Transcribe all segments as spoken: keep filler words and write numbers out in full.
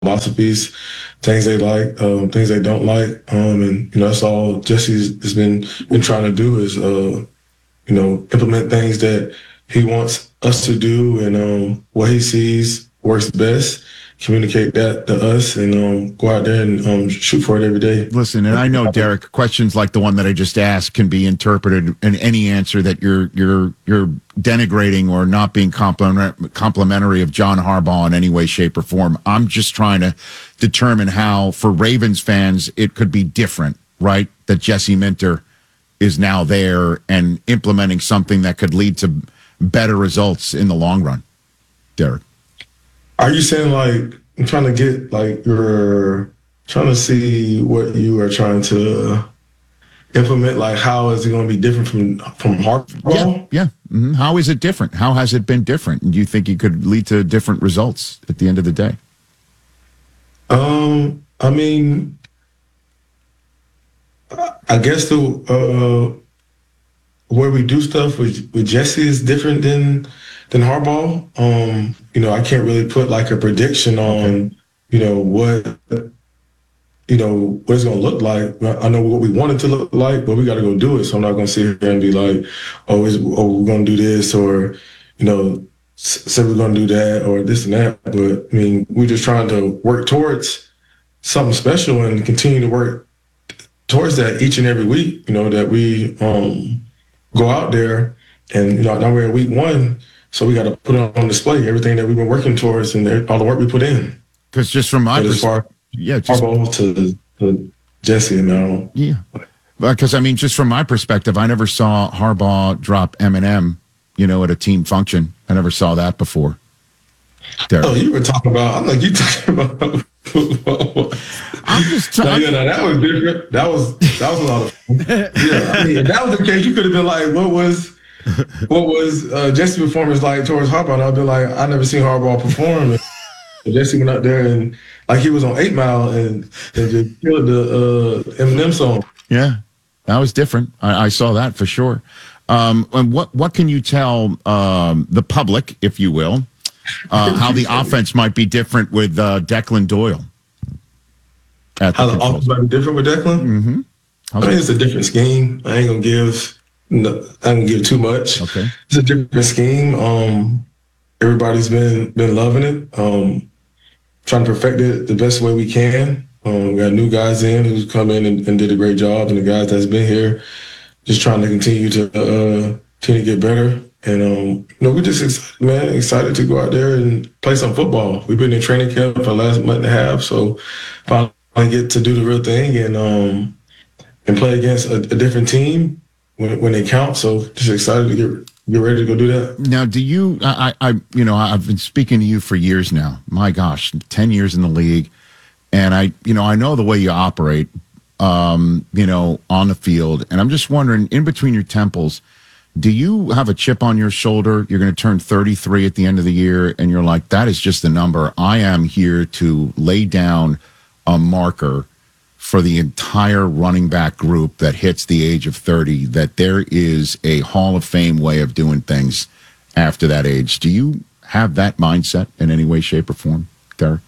philosophies, things they like, um, things they don't like, um, and you know that's all Jesse's has been been trying to do is uh, you know implement things that he wants us to do and um, what he sees works best. Communicate that to us and um, go out there and um, shoot for it every day. Listen, and I know, Derek, questions like the one that I just asked can be interpreted in any answer that you're you're you're denigrating or not being compliment, complimentary of John Harbaugh in any way, shape, or form. I'm just trying to determine how, for Ravens fans, it could be different, right? That Jesse Minter is now there and implementing something that could lead to better results in the long run. Derek. Are you saying like I'm trying to get like you're trying to see what you are trying to implement? Like how is it going to be different from from Harbaugh? Yeah, yeah. Mm-hmm. How is it different? How has it been different? And do you think it could lead to different results at the end of the day? Um, I mean, I guess the uh, where we do stuff with with Jesse is different than. than Harbaugh. Um, you know, I can't really put like a prediction on, you know, what, you know, what it's going to look like. I know what we want it to look like, but we got to go do it. So I'm not going to sit here and be like, oh, is, oh we're going to do this or, you know, say we're going to do that or this and that. But I mean, we're just trying to work towards something special and continue to work towards that each and every week, you know, that we um, go out there and, you know, now we're in week one. So we got to put it on display, everything that we've been working towards and all the work we put in. Because just from my perspective, yeah, just to, to Jesse now. Yeah, because I mean, just from my perspective, I never saw Harbaugh drop Eminem, you know, at a team function. I never saw that before. Derek. Oh, you were talking about. I'm like, you talking about. I'm just trying. No, yeah, no, that was different. That was that was a lot of fun. Yeah, I mean, if that was the case, you could have been like, what was. What was uh, Jesse's performance like towards Harbaugh? And I've been like, I never seen Harbaugh perform. And Jesse went out there and like he was on Eight Mile and, and just killed the uh, Eminem song. Yeah, that was different. I, I saw that for sure. Um, and what what can you tell um, the public, if you will, uh, how the offense might be different with uh, Declan Doyle? How the offense might be different with Declan? Mm-hmm. I mean, it's a different scheme. I ain't gonna give. No, I don't give too much. Okay. It's a different scheme. Um, everybody's been been loving it. Um, trying to perfect it the best way we can. Um, we got new guys in who's come in and, and did a great job, and the guys that's been here just trying to continue to uh, continue to get better. And um, you know, we're just excited, man, excited to go out there and play some football. We've been in training camp for the last month and a half, so finally get to do the real thing and um, and play against a, a different team. When, when they count, so just excited to get get ready to go do that. Now, do you? I, I, you know, I've been speaking to you for years now. My gosh, ten years in the league, and I, you know, I know the way you operate, um, you know, on the field, and I'm just wondering, in between your temples, do you have a chip on your shoulder? You're going to turn thirty-three at the end of the year, and you're like, that is just a number. I am here to lay down a marker for the entire running back group that hits the age of thirty, that there is a Hall of Fame way of doing things after that age. Do you have that mindset in any way, shape, or form, Derek?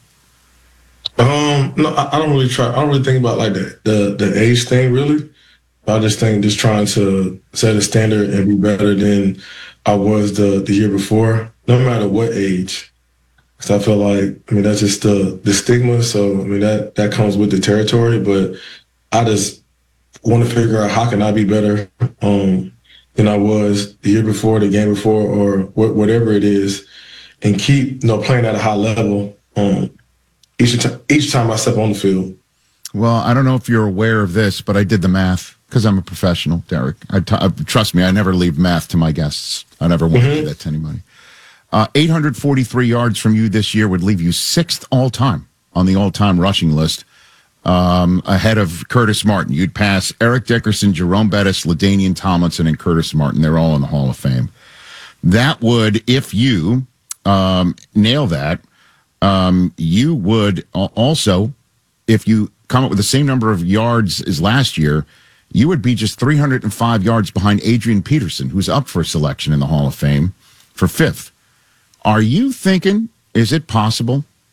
Um, no, I, I don't really try. I don't really think about like the, the, the age thing, really. I just think just trying to set a standard and be better than I was the, the year before, no matter what age. Because I feel like, I mean, that's just the, the stigma. So, I mean, that, that comes with the territory. But I just want to figure out how can I be better um, than I was the year before, the game before, or wh- whatever it is, and keep, you know, playing at a high level um, each, t- each time I step on the field. Well, I don't know if you're aware of this, but I did the math because I'm a professional, Derek. I t- uh, trust me, I never leave math to my guests. I never want mm-hmm. to do that to anybody. Uh, eight hundred forty-three yards from you this year would leave you sixth all-time on the all-time rushing list, um, ahead of Curtis Martin. You'd pass Eric Dickerson, Jerome Bettis, LaDainian Tomlinson, and Curtis Martin. They're all in the Hall of Fame. That would, if you um, nail that, um, you would also, if you come up with the same number of yards as last year, you would be just three hundred five yards behind Adrian Peterson, who's up for selection in the Hall of Fame for fifth. Are you thinking, is it possible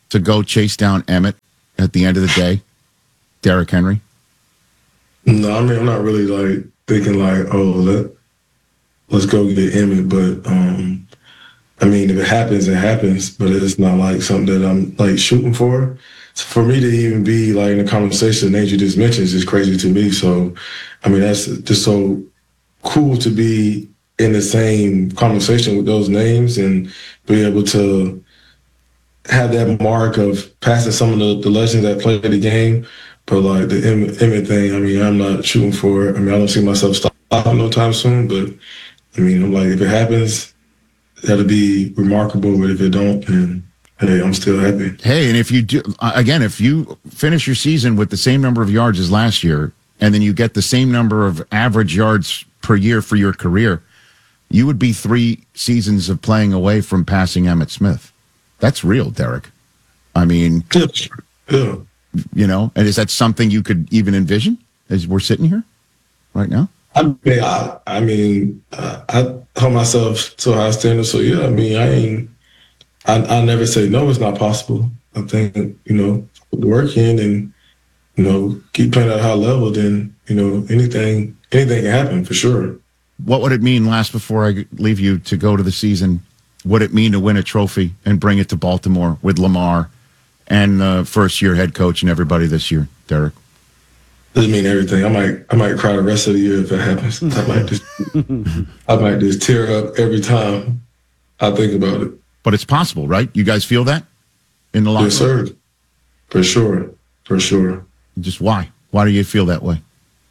to go chase down Emmett at the end of the day, Derrick Henry? No, I mean, I'm not really like thinking like, oh, let, let's go get Emmett. But, um, I mean, if it happens, it happens. But it's not like something that I'm like shooting for. So for me to even be like in a conversation, the names you just mentioned is just crazy to me. So, I mean, that's just so cool to be in the same conversation with those names and be able to have that mark of passing some of the, the legends that played the game. But like the Emmett thing, I mean, I'm not shooting for it. I mean, I don't see myself stopping no time soon. But I mean, I'm like, if it happens, that'll be remarkable. But if it don't, then hey, I'm still happy. Hey, and if you do, again, if you finish your season with the same number of yards as last year, and then you get the same number of average yards per year for your career, you would be three seasons of playing away from passing Emmitt Smith. That's real, Derek. I mean, yeah, yeah. You know, and is that something you could even envision as we're sitting here right now? I mean, I, I mean, uh, I hold myself to a high standard. So yeah, I mean, I ain't, I, I never say no, it's not possible. I think, you know, put the work in and, you know, keep playing at a high level, then, you know, anything, anything can happen for sure. What would it mean, last before I leave you, to go to the season? What would it mean to win a trophy and bring it to Baltimore with Lamar and uh, first-year head coach and everybody this year, Derek? Doesn't mean everything. I might, I might cry the rest of the year if it happens. I might just, I might just tear up every time I think about it. But it's possible, right? You guys feel that in the locker room? Yes, sir. For sure, for sure. Just why? Why do you feel that way?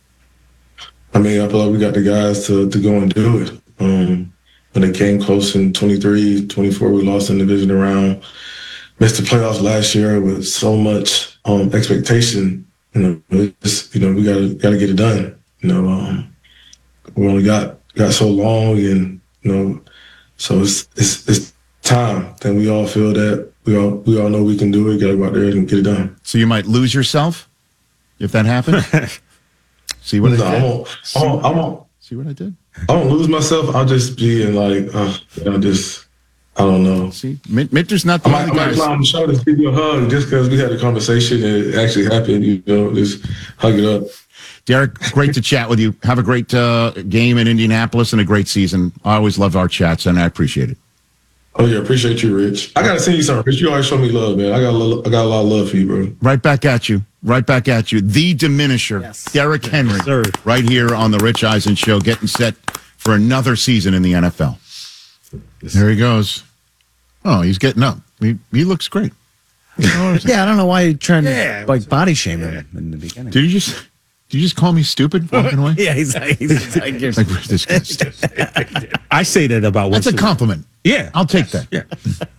I mean, I feel like we got the guys to, to go and do it. Um, when it came close in twenty-three, twenty-four, we lost in the division round. Missed the playoffs last year with so much um, expectation. You know, it's, you know, we gotta gotta get it done. You know, um, we only got got so long, and you know, so it's it's it's time. Then we all feel that we all we all know we can do it. Gotta go out there and get it done. So you might lose yourself if that happens. See what no, I did? I won't. I won't. I won't. See what I did? I won't lose myself. I'll just be in like, uh, I just, I don't know. See, Minter's not the I might, I might fly on the shoulder, give you a hug just because we had a conversation and it actually happened. You know, just hug it up. Derek, great to chat with you. Have a great uh, game in Indianapolis and a great season. I always love our chats, and I appreciate it. Oh yeah, appreciate you, Rich. I gotta send you something, Rich. You always show me love, man. I got a little, I got a lot of love for you, bro. Right back at you. Right back at you. The diminisher, yes. Derek Henry, yes, right here on the Rich Eisen Show, getting set for another season in the N F L. Yes. There he goes. Oh, he's getting up. He he looks great. Yeah, I don't know why you're trying yeah, to like body shame him in the beginning. Did you just did you just call me stupid walking away? Yeah, he's like, he's like, you're like this guy's I say that about That's a compliment. Yeah. I'll take that. Yeah.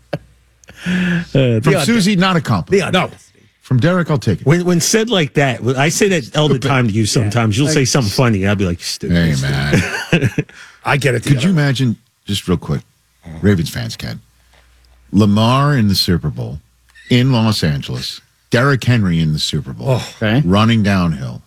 uh, From Susie, not a compliment. No. From Derek, I'll take it. When when said like that, I say that all the time to you sometimes. Yeah. You'll like, say something funny, I'll be like, stupid. Hey, man. I get it. Could you imagine, just real quick, Ravens fans can, Lamar in the Super Bowl in Los Angeles, Derrick Henry in the Super Bowl, oh, okay. running downhill.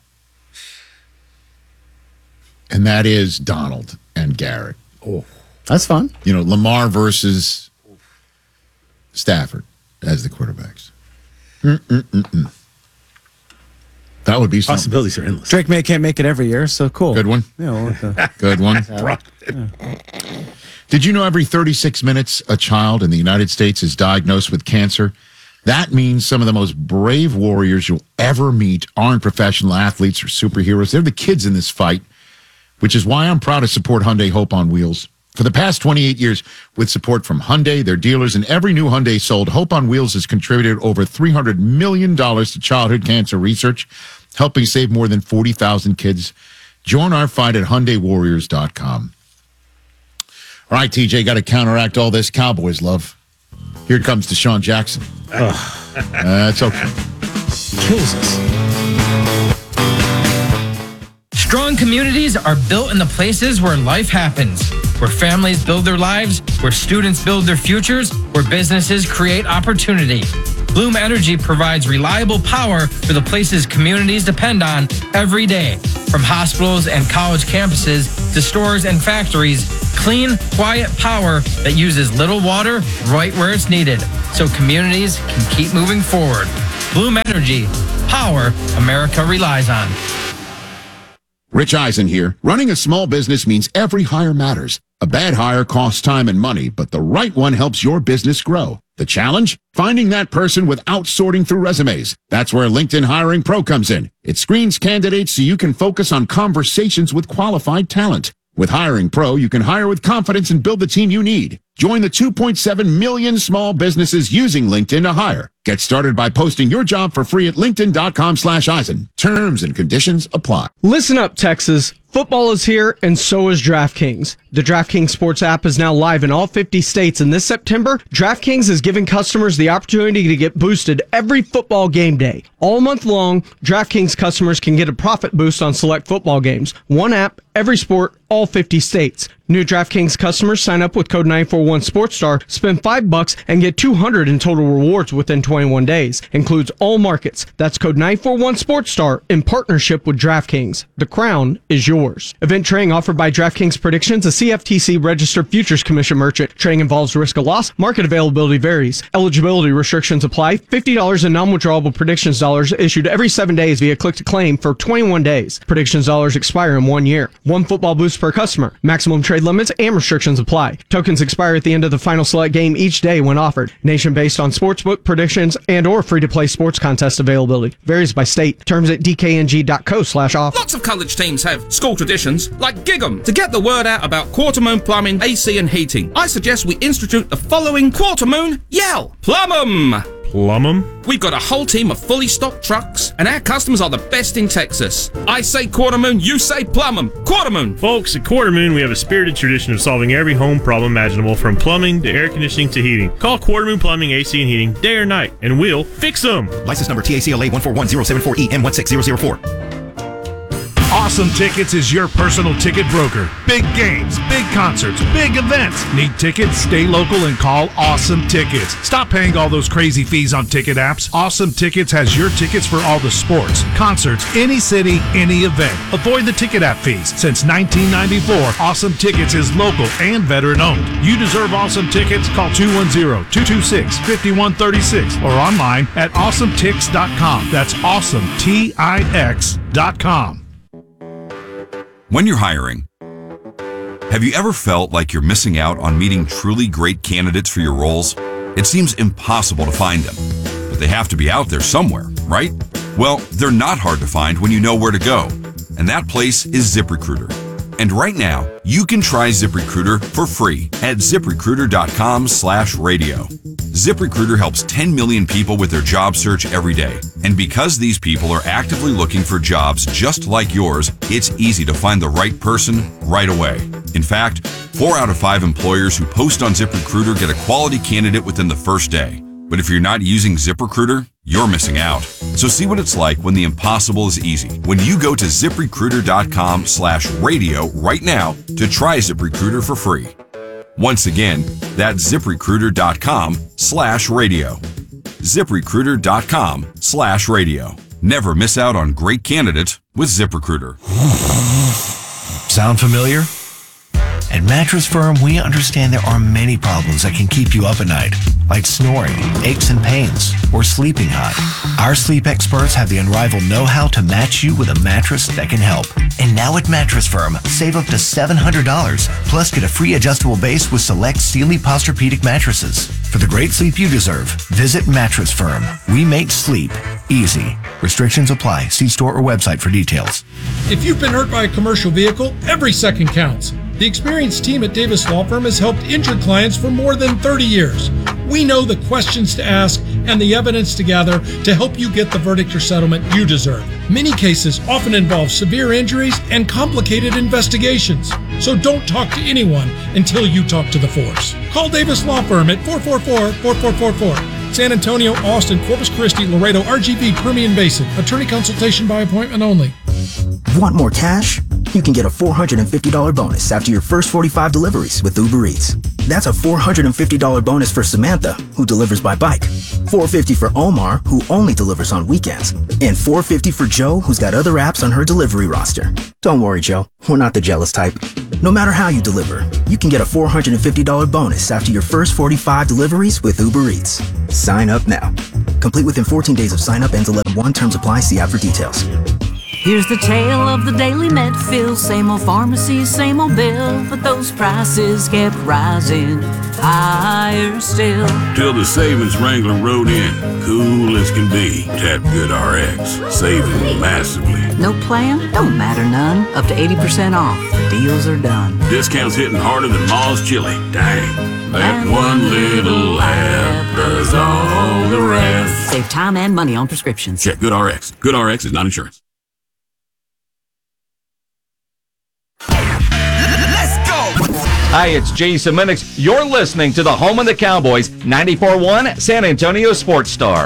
And that is Donald and Garrett. Oh, that's fun. You know, Lamar versus Stafford as the quarterbacks. Mm-mm-mm-mm. That would be something. Possibilities are endless. Drake May can't make it every year, so cool. Good one. You know, the, Good one. uh, yeah. Did you know every thirty-six minutes a child in the United States is diagnosed with cancer? That means some of the most brave warriors you'll ever meet aren't professional athletes or superheroes. They're the kids in this fight, which is why I'm proud to support Hyundai Hope on Wheels. For the past twenty-eight years, with support from Hyundai, their dealers, and every new Hyundai sold, Hope on Wheels has contributed over three hundred million dollars to childhood cancer research, helping save more than forty thousand kids. Join our fight at Hyundai Warriors dot com. All right, T J, got to counteract all this Cowboys love. Here comes Deshaun Jackson. That's uh, okay. Kills us. Strong communities are built in the places where life happens, where families build their lives, where students build their futures, where businesses create opportunity. Bloom Energy provides reliable power for the places communities depend on every day. From hospitals and college campuses to stores and factories, clean, quiet power that uses little water right where it's needed. so communities can keep moving forward. Bloom Energy, power America relies on. Rich Eisen here. Running a small business means every hire matters. A bad hire costs time and money, but the right one helps your business grow. The challenge? Finding that person without sorting through resumes. That's where LinkedIn Hiring Pro comes in. It screens candidates so you can focus on conversations with qualified talent. With Hiring Pro, you can hire with confidence and build the team you need. Join the two point seven million small businesses using LinkedIn to hire. Get started by posting your job for free at linkedin.com slash Eisen. Terms and conditions apply. Listen up, Texas. Football is here, and so is DraftKings. The DraftKings Sports app is now live in all fifty states, and this September, DraftKings is giving customers the opportunity to get boosted every football game day. All month long, DraftKings customers can get a profit boost on select football games. One app, every sport, all fifty states. New DraftKings customers sign up with code nine four one SportsStar, spend five bucks, and get two hundred in total rewards within twenty-one days. Includes all markets. That's code nine four one SportsStar in partnership with DraftKings. The crown is yours. Event trading offered by DraftKings Predictions, a C F T C registered futures commission merchant. Trading involves risk of loss. Market availability varies. Eligibility restrictions apply. fifty dollars in non-withdrawable predictions dollars issued every seven days via click to claim for twenty-one days. Predictions dollars expire in one year. One football boost per customer. Maximum trade limits and restrictions apply. Tokens expire at the end of the final select game each day when offered. Nation based on sportsbook predictions and or free-to-play sports contest availability. Varies by state. Terms at dkng.co slash off. Lots of college teams have school traditions like Gig 'em. To get the word out about Quartermoon Plumbing, A C and Heating, I suggest we institute the following Quartermoon Yell. Plum 'em! Plum 'em? We've got a whole team of fully stocked trucks, and our customers are the best in Texas. I say Quartermoon, you say Plum 'em. Quartermoon! Folks, at Quartermoon, we have a spirited tradition of solving every home problem imaginable, from plumbing to air conditioning to heating. Call Quartermoon Plumbing, A C and Heating day or night, and we'll fix them. License number T A C L A one four one zero seven four E M one six zero zero four. Awesome Tickets is your personal ticket broker. Big games, big concerts, big events. Need tickets? Stay local and call Awesome Tickets. Stop paying all those crazy fees on ticket apps. Awesome Tickets has your tickets for all the sports, concerts, any city, any event. Avoid the ticket app fees. Since nineteen ninety-four, Awesome Tickets is local and veteran owned. You deserve Awesome Tickets. Call two one zero, two two six, five one three six or online at awesome tix dot com. That's awesome, T I X dot com. When you're hiring, have you ever felt like you're missing out on meeting truly great candidates for your roles? It seems impossible to find them, but they have to be out there somewhere, right? Well, they're not hard to find when you know where to go, and that place is ZipRecruiter. And right now, you can try ZipRecruiter for free at ZipRecruiter.com slash radio. ZipRecruiter helps ten million people with their job search every day. And because these people are actively looking for jobs just like yours, it's easy to find the right person right away. In fact, four out of five employers who post on ZipRecruiter get a quality candidate within the first day. But if you're not using ZipRecruiter, you're missing out. So see what it's like when the impossible is easy. When you go to ZipRecruiter.com slash radio right now to try ZipRecruiter for free. Once again, that's ZipRecruiter.com slash radio. ZipRecruiter.com slash radio. Never miss out on great candidates with ZipRecruiter. Sound familiar? At Mattress Firm, we understand there are many problems that can keep you up at night, like snoring, aches and pains, or sleeping hot. Our sleep experts have the unrivaled know-how to match you with a mattress that can help. And now at Mattress Firm, save up to seven hundred dollars, plus get a free adjustable base with select Sealy Posturepedic mattresses. For the great sleep you deserve, visit Mattress Firm. We make sleep easy. Restrictions apply. See store or website for details. If you've been hurt by a commercial vehicle, every second counts. The experienced team at Davis Law Firm has helped injured clients for more than thirty years. We know the questions to ask and the evidence to gather to help you get the verdict or settlement you deserve. Many cases often involve severe injuries and complicated investigations. So don't talk to anyone until you talk to the force. Call Davis Law Firm at four four four, four four four four. San Antonio, Austin, Corpus Christi, Laredo, R G V, Permian Basin. Attorney consultation by appointment only. Want more cash? You can get a four hundred fifty dollars bonus after your first forty-five deliveries with Uber Eats. That's a four hundred fifty dollars bonus for Samantha, who delivers by bike, four hundred fifty dollars for Omar, who only delivers on weekends, and four hundred fifty dollars for Joe, who's got other apps on her delivery roster. Don't worry, Joe. We're not the jealous type. No matter how you deliver, you can get a four hundred fifty dollars bonus after your first forty-five deliveries with Uber Eats. Sign up now. Complete within fourteen days of sign up. Ends eleven one. Terms apply. See app for details. Here's the tale of the daily Medfill. Same old pharmacy, same old bill, but those prices kept rising higher still. Till the savings Wrangler rode in, cool as can be. Tap GoodRx, saving massively. No plan? Don't matter none. Up to eighty percent off. Deals are done. Discounts hitting harder than Ma's chili. Dang. That one little app does all the rest. Save time and money on prescriptions. Check GoodRx. GoodRx is not insurance. Hi, it's Jason Minix. You're listening to the home of the Cowboys, ninety-four point one San Antonio Sports Star.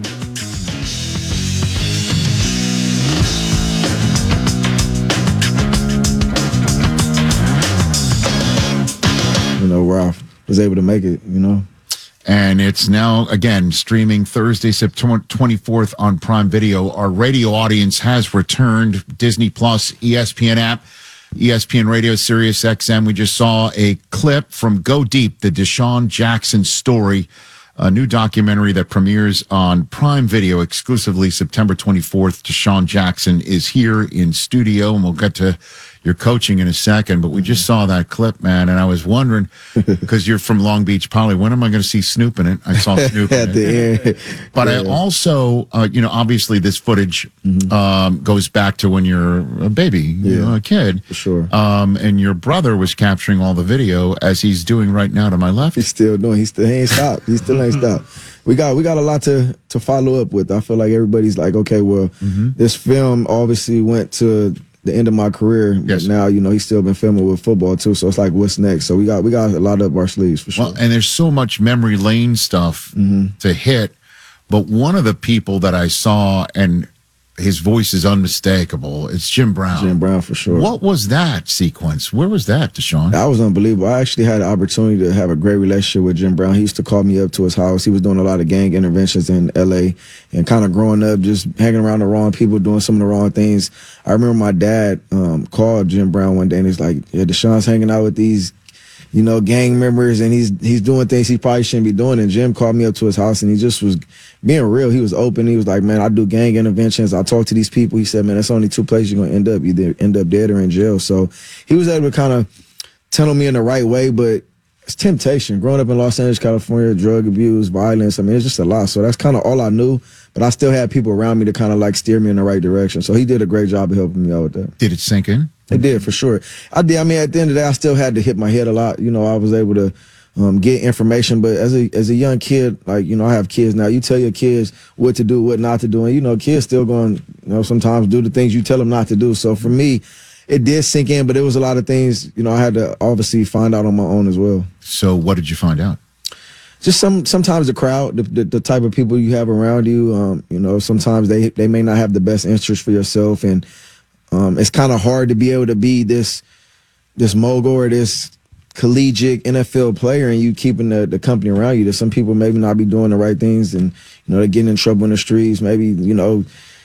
You know, Ralph was able to make it, you know. And it's now, again, streaming Thursday, September twenty-fourth on Prime Video. Our radio audience has returned. Disney Plus, E S P N app, E S P N Radio, Sirius X M. We just saw a clip from Go Deep, the Deshaun Jackson story, a new documentary that premieres on Prime Video exclusively September twenty-fourth. Deshaun Jackson is here in studio, and we'll get to your coaching in a second. But we just saw that clip, man, and I was wondering, because you're from Long Beach Poly, when am I going to see Snoop in it? I saw Snoop in At the it. end. But Yeah. I also, uh, you know, obviously this footage um, goes back to when you're a baby, you know, a kid. For sure. Um, and your brother was capturing all the video, as he's doing right now to my left. He's still doing. He still he ain't stopped. He still ain't stopped. We got we got a lot to to follow up with. I feel like everybody's like, okay, well, this film obviously went to the end of my career, but now you know he's still been filming with football too. So it's like, what's next? So we got we got a lot up our sleeves for sure. Well, and there's so much memory lane stuff to hit. But one of the people that I saw, and his voice is unmistakable, it's Jim Brown. Jim Brown for sure. What was that sequence? Where was that, Deshaun? That was unbelievable. I actually had the opportunity to have a great relationship with Jim Brown. He used to call me up to his house. He was doing a lot of gang interventions in L A and kind of growing up, just hanging around the wrong people, doing some of the wrong things. I remember my dad um, called Jim Brown one day and he's like, yeah, Deshaun's hanging out with these, you know, gang members, and he's he's doing things he probably shouldn't be doing. And Jim called me up to his house, and he just was being real. He was open. He was like, man, I do gang interventions. I talk to these people. He said, man, that's only two places you're going to end up. You either end up dead or in jail. So he was able to kind of tunnel me in the right way, but it's temptation. Growing up in Los Angeles, California, drug abuse, violence, I mean, it's just a lot. So that's kind of all I knew, but I still had people around me to kind of like steer me in the right direction. So he did a great job of helping me out with that. Did it sink in? It did, for sure. I did. I mean, at the end of the day, I still had to hit my head a lot. You know, I was able to um, get information, but as a as a young kid, like, you know, I have kids now. You tell your kids what to do, what not to do, and, you know, kids still going, you know, sometimes do the things you tell them not to do. So for me, it did sink in, but it was a lot of things, you know, I had to obviously find out on my own as well. So what did you find out? Just some sometimes the crowd, the, the, the type of people you have around you, um, you know, sometimes they, they may not have the best interest for yourself, and Um, it's kind of hard to be able to be this this mogul or this collegiate N F L player and you keeping the, the company around you. That some people maybe not be doing the right things, and, you know, they're getting in trouble in the streets, maybe, you know,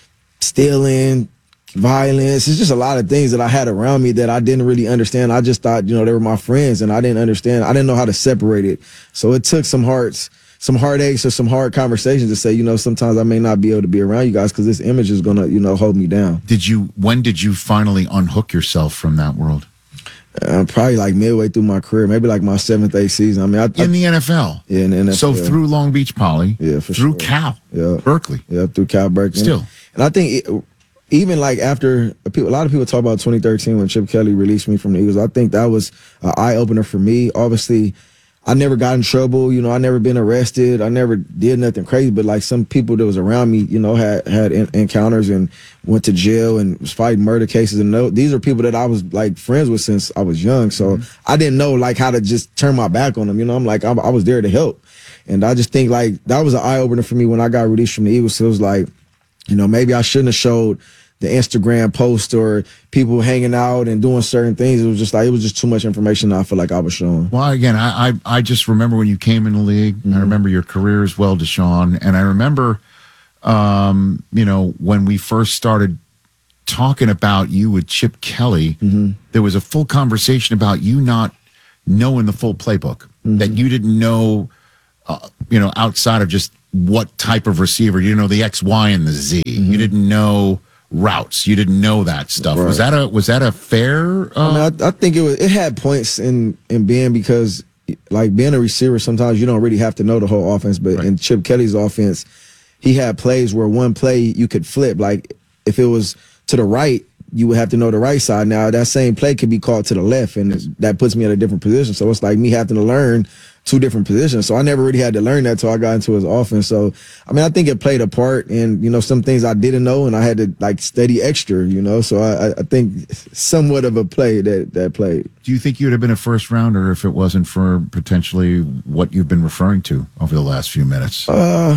stealing, violence. It's just a lot of things that I had around me that I didn't really understand. I just thought, you know, they were my friends, and I didn't understand. I didn't know how to separate it. So it took some hearts. some heartaches or some hard conversations to say, you know, sometimes I may not be able to be around you guys because this image is going to, you know, hold me down. Did you, when did you finally unhook yourself from that world? Uh, probably like midway through my career, maybe like my seventh, eighth season. I mean, I, in I, the N F L. Yeah, in the N F L. So through Long Beach Poly. Yeah, for through sure. Cal. Yeah. Berkeley. Yeah, through Cal Berkeley. Still. And I think it, even like after, a lot of people talk about twenty thirteen when Chip Kelly released me from the Eagles. I think that was an eye-opener for me. Obviously, I never got in trouble. You know, I never been arrested. I never did nothing crazy. But like some people that was around me, you know, had had in, encounters and went to jail and was fighting murder cases. And no, these are people that I was like friends with since I was young. So mm-hmm. I didn't know like how to just turn my back on them. You know, I'm like, I, I was there to help. And I just think like that was an eye opener for me when I got released from the Eagles. So it was like, you know, maybe I shouldn't have showed the Instagram post or people hanging out and doing certain things. It was just like, it was just too much information that I feel like I was showing. Well, again, I I, I just remember when you came in the league. Mm-hmm. I remember your career as well, Deshaun. And I remember, um, you know, when we first started talking about you with Chip Kelly, Mm-hmm. there was a full conversation about you not knowing the full playbook, Mm-hmm. that you didn't know, uh, you know, outside of just what type of receiver. You didn't know the X, Y, and the Z. You didn't know routes. You didn't know that stuff. Was Mm-hmm. Right. that a was that a fair? Uh, I mean, I, I think it was. It had points in in being because, like being a receiver, sometimes you don't really have to know the whole offense. But in Chip Kelly's offense, he had plays where one play you could flip. Like if it was to the right, you would have to know the right side. Now that same play could be called to the left, and that puts me at a different position. So it's like me having to learn two different positions. So I never really had to learn that until I got into his offense. So, I mean, I think it played a part in, you know, some things I didn't know and I had to like study extra, you know, so I, I think somewhat of a play that, that played. Do you think you would have been a first rounder if it wasn't for potentially what you've been referring to over the last few minutes? Uh,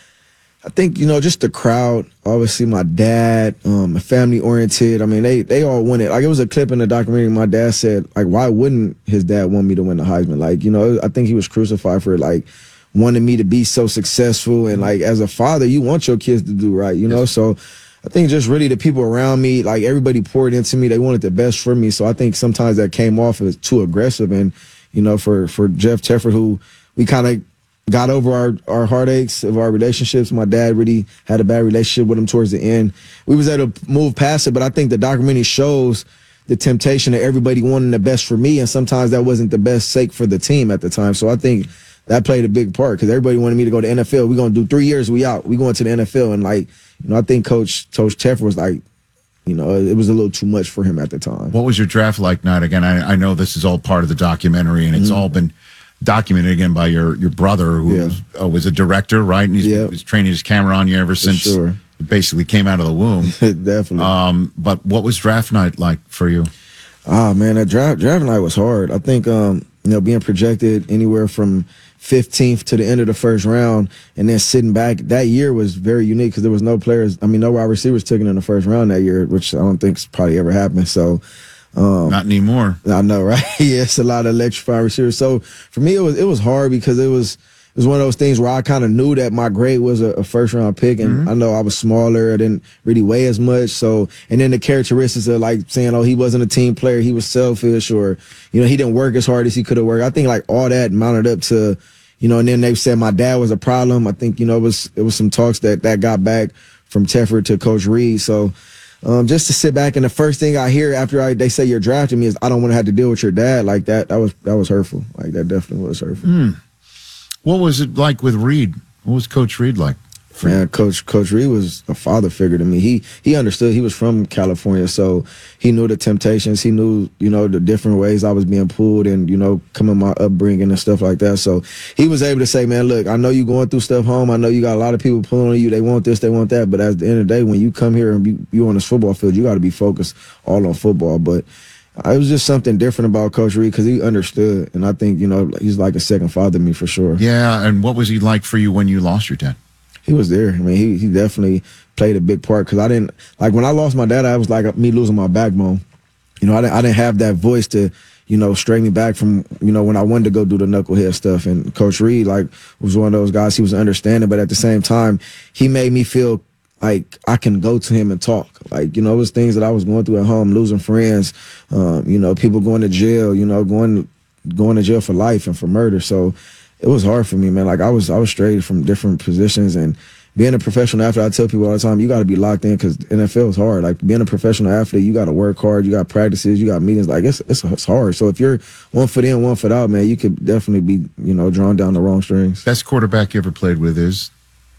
I think, you know, just the crowd, obviously my dad, um, family oriented. I mean, they, they all wanted, like it was a clip in the documentary. My dad said, like, why wouldn't his dad want me to win the Heisman? Like, you know, I think he was crucified for like wanting me to be so successful. And like, as a father, you want your kids to do right, you know? So I think just really the people around me, like everybody poured into me. They wanted the best for me. So I think sometimes that came off as too aggressive. And, you know, for, for Jeff Tedford, who we kind of got over our, our heartaches of our relationships. My dad really had a bad relationship with him towards the end. We was able to move past it, but I think the documentary shows the temptation of everybody wanting the best for me, and sometimes that wasn't the best sake for the team at the time. So I think that played a big part because everybody wanted me to go to N F L. We're going to do three years, we out. We going to the N F L. And, like, you know, I think Coach, Coach Tedford was like, you know, it was a little too much for him at the time. What was your draft like night? Again, I, I know this is all part of the documentary, and it's Mm-hmm. all been documented again by your, your brother, who Yeah. was, uh, was a director, right? And he's, he's training his camera on you ever since sure. it basically came out of the womb. Definitely. Um, but what was draft night like for you? Ah, man, that draft, draft night was hard. I think, um, you know, being projected anywhere from fifteenth to the end of the first round and then sitting back, that year was very unique because there was no players, I mean, no wide receivers taken in the first round that year, which I don't think's probably ever happened. So, um, not anymore. I know, right? Yeah, it's a lot of electrifying receivers. So for me, it was it was hard because it was it was one of those things where I kind of knew that my grade was a, a first round pick, and Mm-hmm. I know I was smaller, I didn't really weigh as much. So, and then the characteristics of like saying, oh, he wasn't a team player, he was selfish, or you know, he didn't work as hard as he could have worked. I think like all that mounted up to, you know, and then they said my dad was a problem. I think, you know, it was it was some talks that that got back from Tedford to Coach Reed. So. Um, just to sit back and the first thing I hear after I, they say you're drafting me is I don't want to have to deal with your dad like that. That was that was hurtful. Like that definitely was hurtful. Hmm. What was it like with Reed? What was Coach Reed like? Man, Coach Coach Reed was a father figure to me. He he understood. He was from California, so he knew the temptations. He knew, you know, the different ways I was being pulled, and you know, coming my upbringing and stuff like that. So he was able to say, "Man, look, I know you going through stuff home. I know you got a lot of people pulling on you. They want this, they want that. But at the end of the day, when you come here and you you on this football field, you got to be focused all on football." But it was just something different about Coach Reed because he understood, and I think, you know, he's like a second father to me for sure. Yeah, and what was he like for you when you lost your dad? He was there. I mean, he he definitely played a big part because I didn't, like when I lost my dad, I was like me losing my backbone. You know, I didn't, I didn't have that voice to, you know, straighten me back from, you know, when I wanted to go do the knucklehead stuff. And Coach Reed, like, was one of those guys, he was understanding, but at the same time, he made me feel like I can go to him and talk. Like, you know, it was things that I was going through at home, losing friends, um, you know, people going to jail, you know, going going to jail for life and for murder. So it was hard for me, man. Like I was I was strayed from different positions, and being a professional athlete, I tell people all the time, you got to be locked in because N F L is hard. Like being a professional athlete, you got to work hard. You got practices, you got meetings. Like it's, it's it's hard. So if you're one foot in, one foot out, man, you could definitely be, you know, drawn down the wrong strings. Best quarterback you ever played with is?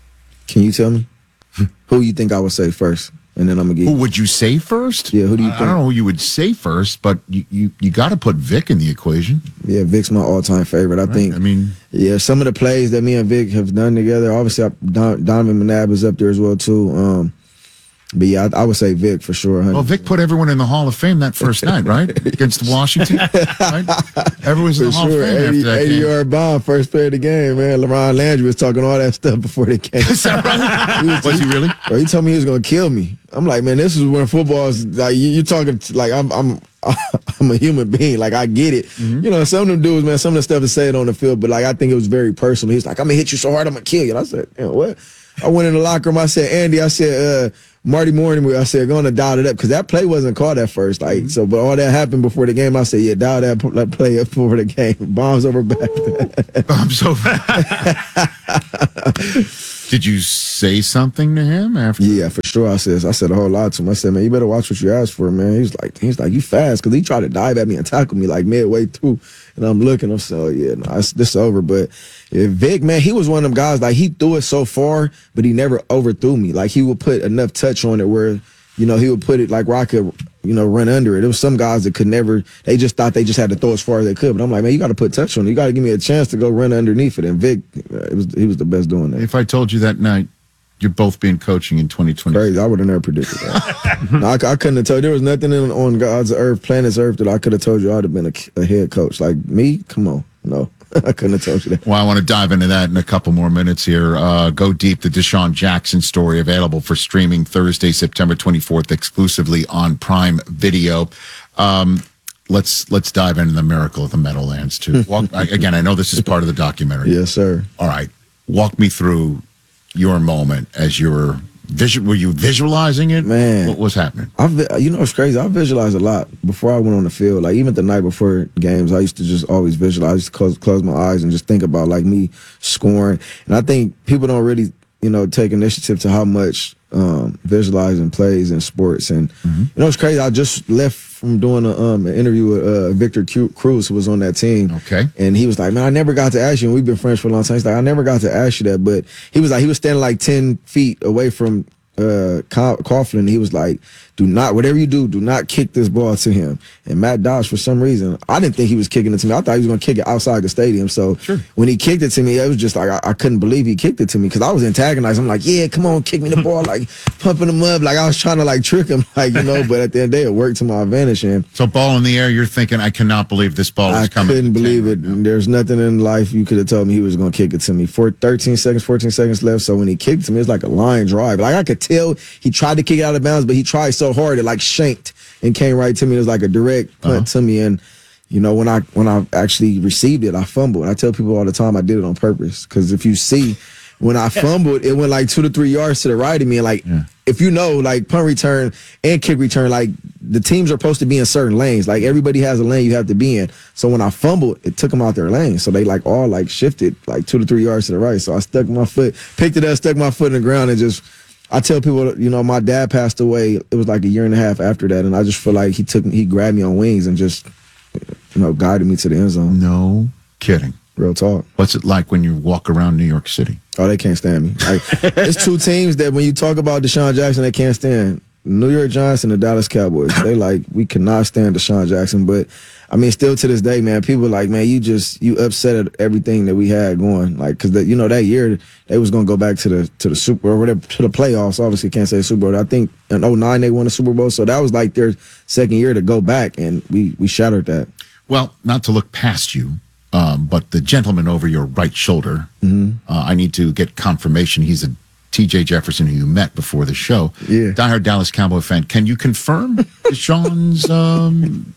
Can you tell me? Who you think I would say first? And then I'm gonna get. Who would you say first? Yeah, who do you I, think? I don't know who you would say first, but you you, you got to put Vic in the equation. Yeah, Vic's my all-time favorite. I Right. think. I mean, yeah, some of the plays that me and Vic have done together. Obviously, I, Don, Donovan McNabb is up there as well too. Um, but yeah, I, I would say Vic for sure. one hundred well, Vic put everyone in the Hall of Fame that first night, right, against Washington. Right? Everyone's in the For Hall sure, of Fame after that eighty game. yard bomb, first play of the game, man. LeBron Landry was talking all that stuff before the game. Is that right? He was, Was he really? Bro, he told me he was gonna kill me. I'm like, man, this is when football is like you, you're talking to, like I'm I'm I'm a human being. Like I get it. Mm-hmm. You know, some of them dudes, man, some of the stuff is said on the field, but like I think it was very personal. He's like, I'm gonna hit you so hard, I'm gonna kill you. And I said, you know what? I went in the locker room. I said, Andy, I said, uh, Marty Morning, I said, going to dial it up because that play wasn't called at first. Like, so, but all that happened before the game. I said, yeah, dial that, that play up before the game. Bombs over back. Bombs over. Did you say something to him after? Yeah, for sure. I said, I said a whole lot to him. I said, man, you better watch what you ask for, man. He was like, he's like, you fast, because he tried to dive at me and tackle me like midway through, and I'm looking. I'm saying, oh, yeah, no, it's, this is over. But yeah, Vic, man, he was one of them guys. Like, he threw it so far, but he never overthrew me. Like, he would put enough touch on it where, you know, he would put it like where I could, you know, run under it. There was some guys that could never, they just thought they just had to throw as far as they could. But I'm like, man, you got to put touch on it. You got to give me a chance to go run underneath it. And Vic, uh, it was he was the best doing that. If I told you that night, you'd both be in coaching in twenty twenty. Crazy. I would have never predicted that. no, I, I couldn't have told you. There was nothing in, on God's earth, planet's earth, that I could have told you I'd have been a, a head coach. Like me, come on. No, I couldn't have told you that. Well, I want to dive into that in a couple more minutes here. Uh, go deep, the Deshaun Jackson story, available for streaming Thursday, September twenty-fourth, exclusively on Prime Video. Um, let's let's dive into the miracle of the Meadowlands, too. Walk, I, again, I know this is part of the documentary. Yes, sir. All right. Walk me through your moment as you were visual. Were you visualizing it? Man, what was happening? I, you know, it's crazy. I visualized a lot before I went on the field. Like even the night before games, I used to just always visualize. I used to close, close my eyes and just think about like me scoring. And I think people don't really, you know, take initiative to how much um, visualizing plays in sports. And mm-hmm. you know, it's crazy. I just left from doing a, um, an interview with uh, Victor Cruz, who was on that team. Okay. And he was like, man, I never got to ask you. And we've been friends for a long time. He's like, I never got to ask you that. But he was like, he was standing like ten feet away from uh, Coughlin. He was like, do not, whatever you do, do not kick this ball to him. And Matt Dodge, for some reason, I didn't think he was kicking it to me. I thought he was going to kick it outside the stadium. So sure. when he kicked it to me, it was just like, I, I couldn't believe he kicked it to me because I was antagonized. I'm like, yeah, come on, kick me the ball, like pumping him up. Like I was trying to like trick him, like, you know, but at the end of the day, it worked to my advantage. And so ball in the air, you're thinking, I cannot believe this ball is I coming. I couldn't believe it. Right, there's nothing in life you could have told me he was going to kick it to me. For thirteen seconds, fourteen seconds left. So when he kicked it to me, it's like a line drive. Like I could tell he tried to kick it out of bounds, but he tried so hard it like shanked and came right to me. It was like a direct punt uh-huh. to me. And, you know, when I when I actually received it, I fumbled. I tell people all the time I did it on purpose. Because if you see, when I fumbled, it went like two to three yards to the right of me. And, like, yeah. if you know, like, punt return and kick return, like, the teams are supposed to be in certain lanes. Like, everybody has a lane you have to be in. So when I fumbled, it took them out their lane. So they, like, all, like, shifted, like, two to three yards to the right. So I stuck my foot, picked it up, stuck my foot in the ground, and just – I tell people, you know, my dad passed away. It was like a year and a half after that, and I just feel like he took, he grabbed me on wings and just, you know, guided me to the end zone. No kidding. Real talk. What's it like when you walk around New York City? Oh, they can't stand me. Like, it's two teams that when you talk about Deshaun Jackson, they can't stand. New York Giants and the Dallas Cowboys. They like, we cannot stand Deshaun Jackson. But, I mean, still to this day, man, people are like, man, you just, you upset at everything that we had going. Like, because, you know, that year, they was going to go back to the to the Super Bowl, or whatever, to the playoffs. Obviously, can't say Super Bowl. I think in oh nine, they won the Super Bowl. So that was like their second year to go back, and we, we shattered that. Well, not to look past you, um, but the gentleman over your right shoulder, mm-hmm. uh, I need to get confirmation he's a T J Jefferson, who you met before the show. Yeah. Diehard Dallas Cowboy fan. Can you confirm Deshaun's um,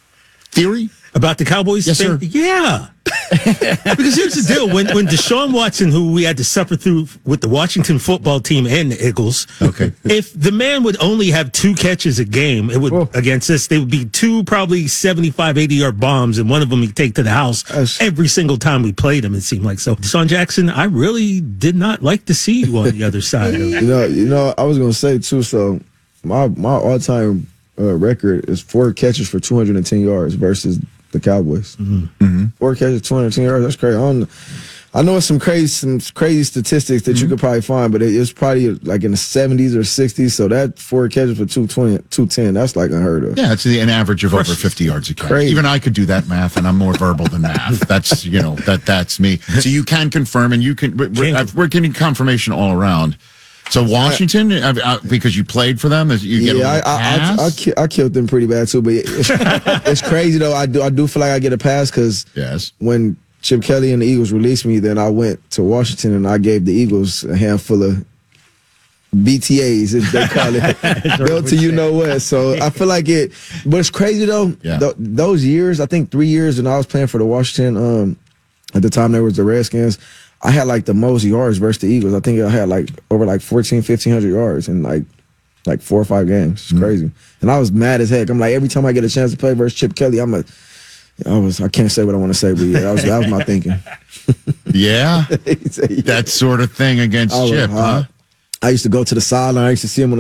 theory? About the Cowboys? Yes, sir. Yeah. Because here's the deal. When when Deshaun Watson, who we had to suffer through with the Washington football team and the Eagles, okay, if the man would only have two catches a game, it would oh. against us, they would be two probably seventy-five, eighty-yard bombs, and one of them he'd take to the house That's, every single time we played him, it seemed like. So, Deshaun Jackson, I really did not like to see you on the other side. Of you know, you know, I was going to say, too, so my, my all-time uh, record is four catches for two hundred ten yards versus the Cowboys. Mm-hmm. Mm-hmm. Four catches, two hundred ten yards. That's crazy. I, don't, I know it's some crazy, some crazy statistics that mm-hmm. you could probably find, but it, it's probably like in the seventies or sixties. So that four catches for two twenty, two ten, that's like unheard of. Yeah, it's an average of over fifty yards a catch. Crazy. Even I could do that math, and I'm more verbal than math. That's you know that that's me. So you can confirm, and you can. We're, we're getting confirmation all around. So Washington, I, I, because you played for them, you get yeah, a I, pass? I, I, I, ki- I killed them pretty bad too. But it's, it's crazy though. I do I do feel like I get a pass because yes. when Chip Kelly and the Eagles released me, then I went to Washington and I gave the Eagles a handful of B T As, if they call it, built to you know what. So I feel like it. But it's crazy though. Yeah. Th- those years, I think three years, when I was playing for the Washington. Um, at the time, there was the Redskins. I had like the most yards versus the Eagles. I think I had like over like fourteen, fifteen hundred yards. And like like four or five games. It's crazy. And I was mad as heck. I'm like, every time I get a chance to play versus Chip Kelly, I'm a, I was, I can't say what I want to say, but yeah, that was, that was my thinking. Yeah, that sort of thing against I was Chip, huh? hot. I used to go to the sideline. I used to see him on